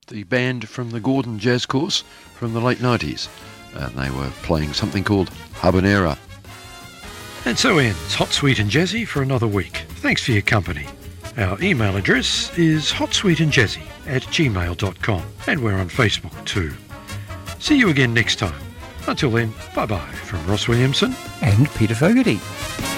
the band from the Gordon Jazz Course from the late 90s. And they were playing something called Habanera. And so ends Hot, Sweet and Jazzy for another week. Thanks for your company. Our email address is hotsweetandjazzy@gmail.com, and we're on Facebook too. See you again next time. Until then, bye-bye from Ross Williamson and Peter Fogarty.